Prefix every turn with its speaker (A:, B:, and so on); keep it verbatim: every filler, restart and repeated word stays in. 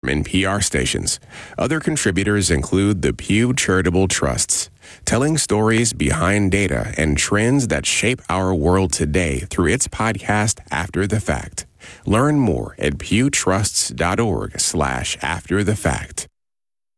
A: N P R stations. Other contributors include the Pew Charitable Trusts, telling stories behind data and trends that shape our world today through its podcast, After the Fact. Learn more at pewtrusts.org slash after the fact.